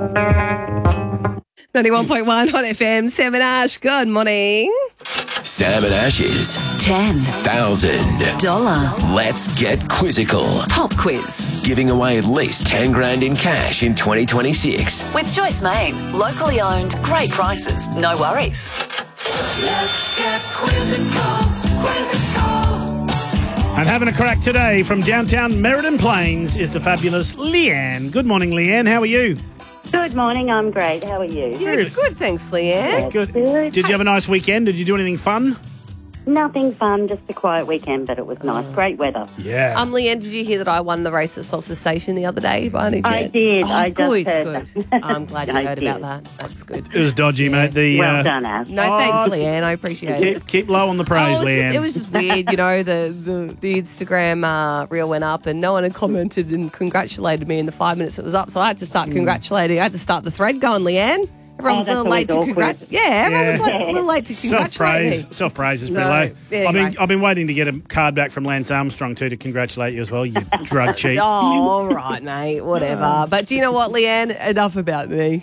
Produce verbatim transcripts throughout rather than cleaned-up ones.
ninety-one point one Hot F M, Sam and Ash, good morning. Sam and Ash's ten thousand dollar Let's Get Quizzical. pop quiz Giving away at least ten grand in cash in twenty twenty-six. with Joyce Main. Locally owned, great prices, no worries. Let's get quizzical, quizzical. And having a crack today from downtown Merredon Plains is the fabulous Leanne. Good morning, Leanne. How are you? Good morning, I'm great. How are you? Yeah, Good. good, thanks, Leanne. Good. Good. Did you have a nice weekend? Did you do anything fun? Nothing fun, just a quiet weekend, but it was nice. Great weather. Yeah. Um, Leanne, did you hear that I won the race at Solstice Station the other day by any chance? I did. Oh, I just good, heard good. that. I'm glad you I heard did. about that. That's good. it was dodgy, mate. The Well uh, done, Ash. No, Oh, thanks, Leanne. I appreciate it. keep, keep low on the praise, Oh, it, was Leanne. just, it was just weird, you know, the, the, the Instagram uh, reel went up and no one had commented and congratulated me in the five minutes it was up, so I had to start congratulating. I had to start the thread going, Leanne. Everyone Oh, was a little that's late to always congratulate. awkward. Yeah, everyone Yeah. was like, a little late to congratulate Self-praise. me. Self-praise is pretty No, low. anyway. I've been I've been waiting to get a card back from Lance Armstrong too to congratulate you as well, you drug cheat. Oh, all right, mate, whatever. But do you know what, Leanne? Enough about me.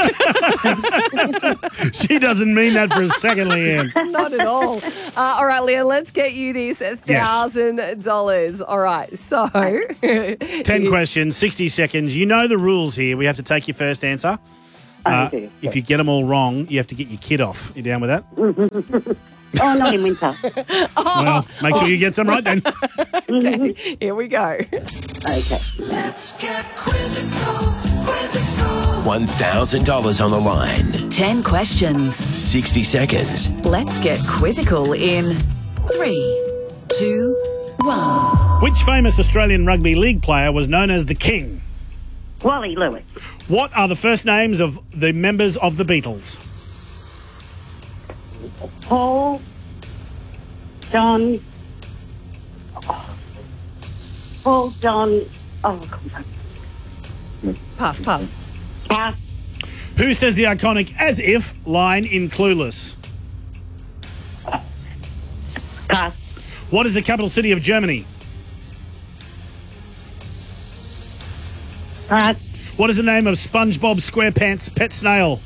She doesn't mean that for a second, Leanne. Not at all. Uh, all right, Leanne, let's get you this one thousand dollars. All right, so. Ten questions, sixty seconds. You know the rules here. We have to take your first answer. I Uh, do. if you get them all wrong, you have to get your kid off. You down with that? Oh, not in winter. Well, make sure you get some right then. Okay, here we go. Okay. Let's get quizzical, quizzical. one thousand dollars on the line. ten questions. sixty seconds. Let's get quizzical in three, two, one. Which famous Australian rugby league player was known as the King? Wally Lewis. What are the first names of the members of the Beatles? Paul. John. oh, Paul, John. Oh, God. Pass, pass. Cass. Who says the iconic "as if" line in Clueless? Cass. What is the capital city of Germany? Cass. What is the name of SpongeBob SquarePants' pet snail?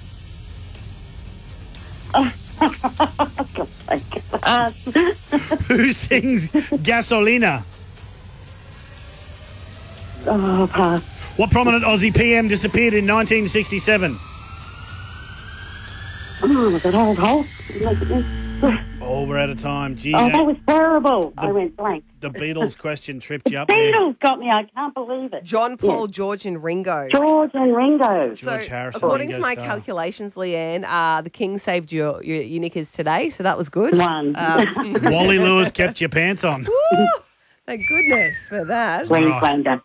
Cass. Who sings Gasolina? Oh, pass. What prominent Aussie P M disappeared in nineteen sixty-seven? Oh, was it old hole? Oh, we're out of time. Gee, Oh, that that, was terrible. I went blank. the Beatles question tripped you up there. Beatles got me. I can't believe it. John, Paul, George, and Ringo. George and Ringo. So, George Harrison, according Ringo to my Starr. calculations, Leanne, uh, the King saved your, your, your knickers today, so that was good. One. Um, Wally Lewis kept your pants on. woo, thank goodness for that. Queenslander.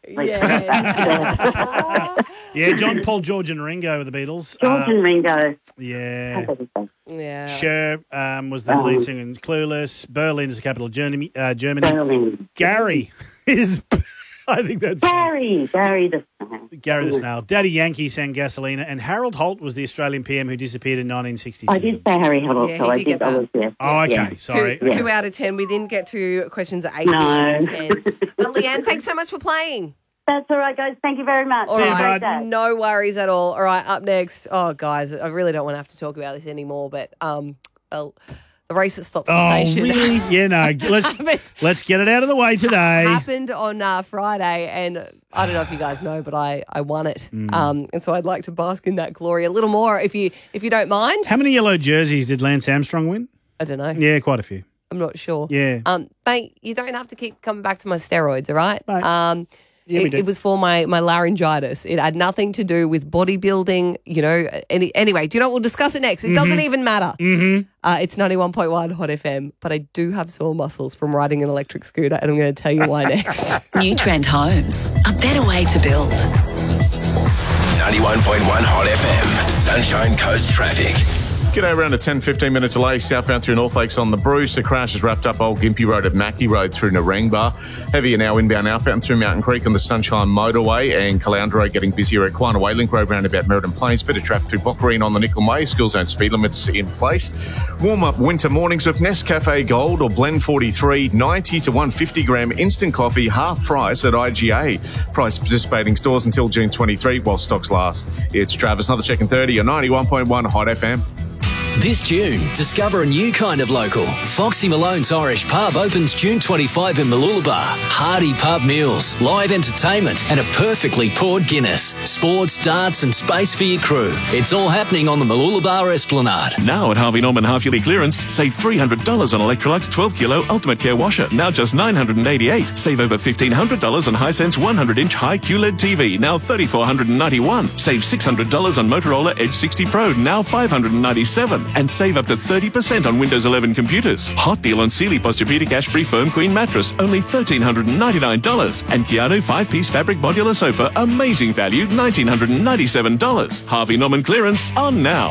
Yeah. Yeah, John, Paul, George and Ringo were the Beatles. George Uh, and Ringo. yeah. yeah. Cher um, was the Um, lead singer in Clueless. Berlin is the capital of Germany. Uh, Germany. Berlin. Gary is, I think that's Gary. Gary the Gary the Snail. Daddy Yankee sang Gasolina, and Harold Holt was the Australian P M who disappeared in nineteen sixty-seven. I did say Harry Harold, Yeah, so he I did did. get I that. was there. Oh, okay. Yeah. Sorry. Two, Yeah. two out of ten. We didn't get to questions eight No. out of ten. But Leanne, thanks so much for playing. That's all right, guys. Thank you very much. All See you, right, bud. no worries at all. All right, up next. Oh, guys, I really don't want to have to talk about this anymore, but um, well, the race at Stops the Oh, Station really? Yeah, no. Let's happened, let's get it out of the way today. happened on uh, Friday, and I don't know if you guys know, but I, I won it. Mm. Um, and so I'd like to bask in that glory a little more, if you if you don't mind. How many yellow jerseys did Lance Armstrong win? I don't know. Yeah, quite a few. I'm not sure. Yeah. Um, mate, you don't have to keep coming back to my steroids, all right? Mate. Um, Yeah, we it, do. it was for my, my laryngitis. It had nothing to do with bodybuilding, you know. Any, anyway, do you know what? We'll discuss it next. It doesn't even matter. Mm-hmm. Uh, it's ninety-one point one Hot F M, but I do have sore muscles from riding an electric scooter, and I'm going to tell you why next. New Trend Homes, a better way to build. ninety-one point one Hot F M. Sunshine Coast Traffic. G'day, around a ten, fifteen minute delay southbound through North Lakes on the Bruce. The crash has wrapped up Old Gympie Road at Mackie Road through Narangba. Heavier now inbound outbound through Mountain Creek on the Sunshine Motorway, and Caloundra Road getting busier at Quina Waylink Road round about Meriden Plains. Bit of traffic through Bockarine on the Nickel Way. School zone speed limits in place. Warm up winter mornings with Nescafe Gold or Blend forty-three, ninety to one hundred fifty gram instant coffee, half price at I G A. Price participating stores until June twenty-third while stocks last. It's Travis, another check in thirty on ninety-one point one Hot F M. This June, discover a new kind of local. Foxy Malone's Irish Pub opens June twenty-fifth in Mooloolaba. Hearty pub meals, live entertainment and a perfectly poured Guinness. Sports, darts and space for your crew. It's all happening on the Mooloolaba Esplanade. Now at Harvey Norman half-yearly clearance, save three hundred dollars on Electrolux twelve kilo Ultimate Care Washer, now just nine hundred eighty-eight dollars. Save over fifteen hundred dollars on Hisense one hundred inch high Q L E D T V, now three thousand four hundred ninety-one dollars. Save six hundred dollars on Motorola Edge sixty Pro, now five hundred ninety-seven dollars. And save up to thirty percent on Windows eleven computers. Hot deal on Sealy Posturepedic Ashbury Firm Queen Mattress, only one thousand three hundred ninety-nine dollars. And Keanu five-piece fabric modular sofa, amazing value, one thousand nine hundred ninety-seven dollars. Harvey Norman clearance on now.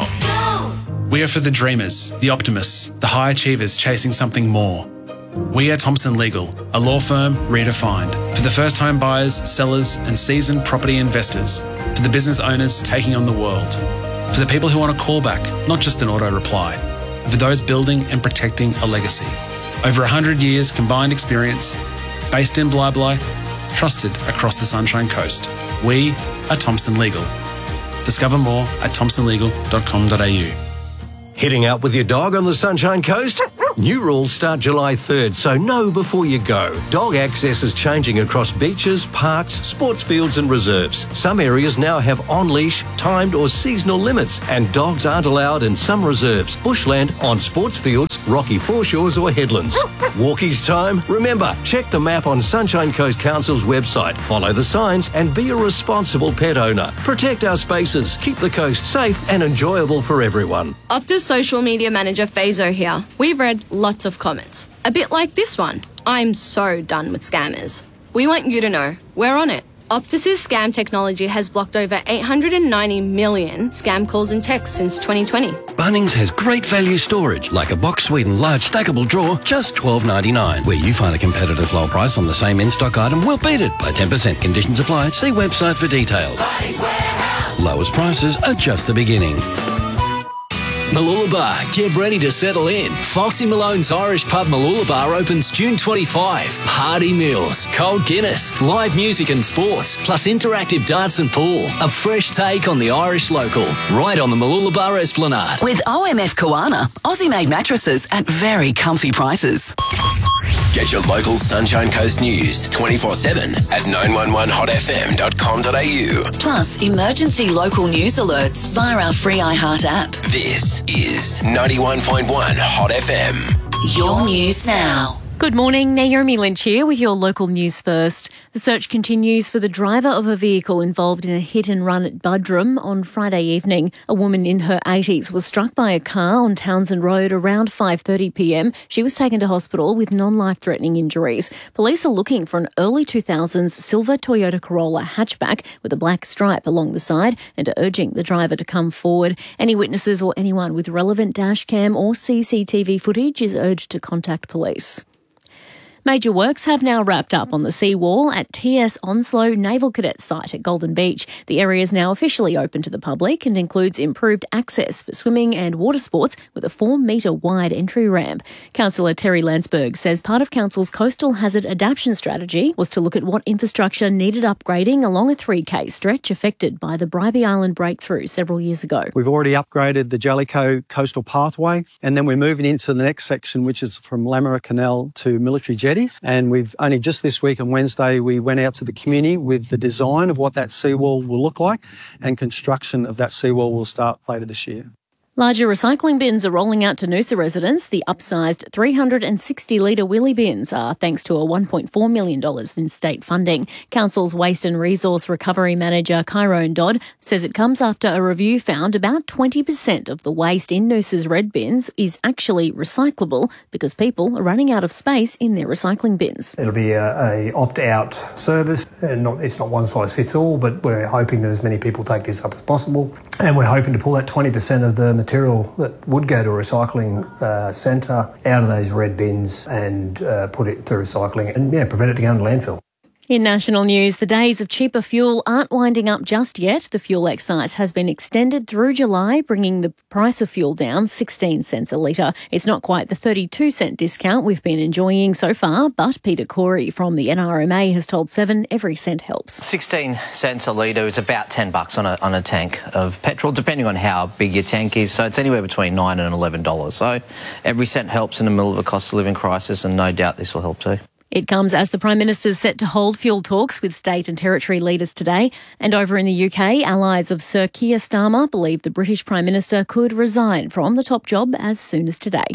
We are for the dreamers, the optimists, the high achievers chasing something more. We are Thompson Legal, a law firm redefined. For the first home buyers, sellers and seasoned property investors. For the business owners taking on the world. For the people who want a callback, not just an auto reply. For those building and protecting a legacy. Over one hundred years combined experience, based in Bli Bli, trusted across the Sunshine Coast. We are Thompson Legal. Discover more at thompson legal dot com dot a u. Heading out with your dog on the Sunshine Coast? New rules start July third, so know before you go. Dog access is changing across beaches, parks, sports fields and reserves. Some areas now have on-leash, timed or seasonal limits, and dogs aren't allowed in some reserves, bushland, on sports fields, rocky foreshores or headlands. Walkies time? Remember, check the map on Sunshine Coast Council's website, follow the signs and be a responsible pet owner. Protect our spaces, keep the coast safe and enjoyable for everyone. Optus social media manager Fazo here. We've read lots of comments. A bit like this one. I'm so done with scammers. We want you to know, we're on it. Optus's scam technology has blocked over eight hundred ninety million scam calls and texts since twenty twenty. Bunnings has great value storage, like a Box Sweden large stackable drawer, just twelve ninety-nine. Where you find a competitor's low price on the same in-stock item, we'll beat it by ten percent. Conditions apply. See website for details. Lowest prices are just the beginning. Mooloolaba, get ready to settle in. Foxy Malone's Irish Pub Mooloolaba opens June twenty-fifth. Hearty meals, cold Guinness, live music and sports, plus interactive darts and pool. A fresh take on the Irish local, right on the Mooloolaba Esplanade. With O M F Koana, Aussie-made mattresses at very comfy prices. Get your local Sunshine Coast news twenty-four seven at nine one one hot f m dot com dot a u. Plus, emergency local news alerts via our free iHeart app. This is ninety-one point one Hot F M. Your news now. Good morning, Naomi Lynch here with your local news first. The search continues for the driver of a vehicle involved in a hit and run at Buderim on Friday evening. A woman in her eighties was struck by a car on Townsend Road around five thirty p m. She was taken to hospital with non-life-threatening injuries. Police are looking for an early two thousands silver Toyota Corolla hatchback with a black stripe along the side and are urging the driver to come forward. Any witnesses or anyone with relevant dash cam or C C T V footage is urged to contact police. Major works have now wrapped up on the seawall at T S Onslow Naval Cadet Site at Golden Beach. The area is now officially open to the public and includes improved access for swimming and water sports with a four metre wide entry ramp. Councillor Terry Landsberg says part of Council's coastal hazard adaptation strategy was to look at what infrastructure needed upgrading along a three k stretch affected by the Bribie Island breakthrough several years ago. We've already upgraded the Jellicoe coastal pathway, and then we're moving into the next section, which is from Lamara Canal to Military Jetty. And we've only just this week on Wednesday, we went out to the community with the design of what that seawall will look like, and construction of that seawall will start later this year. Larger recycling bins are rolling out to Noosa residents. The upsized three hundred sixty litre wheelie bins are thanks to a one point four million dollars in state funding. Council's Waste and Resource Recovery Manager, Kyrone Dodd, says it comes after a review found about twenty percent of the waste in Noosa's red bins is actually recyclable because people are running out of space in their recycling bins. It'll be a, a opt-out service. And not, it's not one size fits all, but we're hoping that as many people take this up as possible. And we're hoping to pull that twenty percent of the material that would go to a recycling uh, centre out of those red bins and uh, put it to recycling and yeah, prevent it going to landfill. In national news, the days of cheaper fuel aren't winding up just yet. The fuel excise has been extended through July, bringing the price of fuel down sixteen cents a litre. It's not quite the thirty-two cent discount we've been enjoying so far, but Peter Corey from the N R M A has told Seven every cent helps. sixteen cents a litre is about ten bucks on a, on a tank of petrol, depending on how big your tank is. So it's anywhere between nine and eleven dollars. So every cent helps in the middle of a cost of living crisis, and no doubt this will help too. It comes as the Prime Minister is set to hold fuel talks with state and territory leaders today. And over in the U K, allies of Sir Keir Starmer believe the British Prime Minister could resign from the top job as soon as today.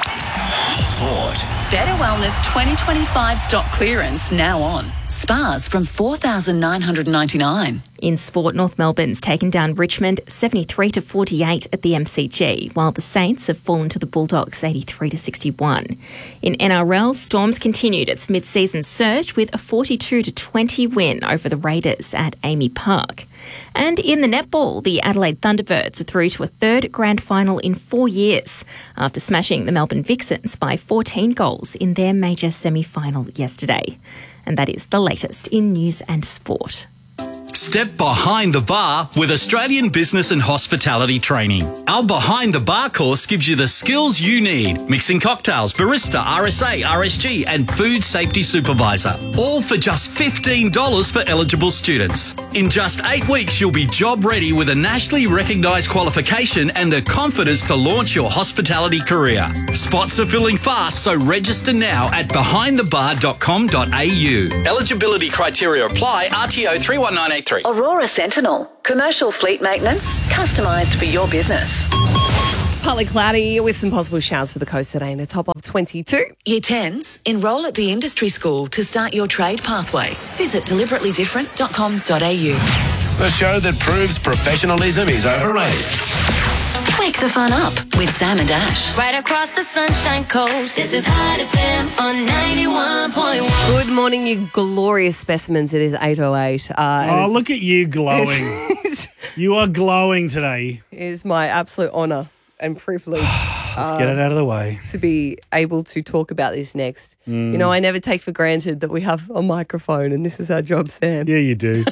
Sport. Better Wellness twenty twenty-five stock clearance now on. Spas from four thousand nine hundred ninety-nine dollars. In sport, North Melbourne's taken down Richmond seventy-three to forty-eight at the M C G, while the Saints have fallen to the Bulldogs eighty-three to sixty-one. In N R L, Storms continued its mid-season surge with a forty-two to twenty win over the Raiders at Amy Park. And in the netball, the Adelaide Thunderbirds are through to a third grand final in four years after smashing the Melbourne Vixens by fourteen goals in their major semi-final yesterday. And that is the latest in news and sport. Step behind the bar with Australian Business and Hospitality Training. Our Behind the Bar course gives you the skills you need. Mixing cocktails, barista, R S A, R S G and food safety supervisor. All for just fifteen dollars for eligible students. In just eight weeks, you'll be job ready with a nationally recognised qualification and the confidence to launch your hospitality career. Spots are filling fast, so register now at behind the bar dot com dot a u. Eligibility criteria apply. R T O three one nine eight three. Aurora Sentinel. Commercial fleet maintenance customised for your business. Partly cloudy with some possible showers for the coast today and a top of twenty-two. Year tens, enrol at the industry school to start your trade pathway. Visit deliberately different dot com dot a u. The show that proves professionalism is overrated. Wake the fun up with Sam and Ash. Right across the Sunshine Coast, this is Hot F M on ninety-one point one. Good morning, you glorious specimens. It is eight oh eight. Uh, Oh, look at you glowing. You are glowing today. It is my absolute honour and privilege. Let's get it out of the way. To be able to talk about this next. Mm. You know, I never take for granted that we have a microphone and this is our job, Sam. Yeah, you do.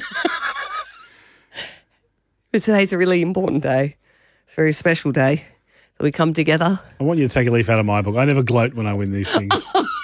But today's a really important day. It's a very special day that we come together. I want you to take a leaf out of my book. I never gloat when I win these things.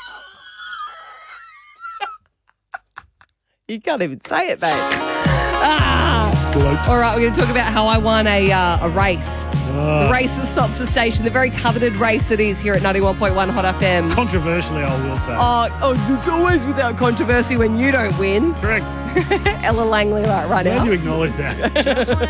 You can't even say it, mate. Ah! Gloat. All right, we're going to talk about how I won a uh, a race. Oh. The race that stops the station, the very coveted race it is here at ninety-one point one Hot F M. Controversially, I will say. Oh, oh, it's always without controversy when you don't win. Correct. Ella Langley right, right Glad now. you acknowledge that.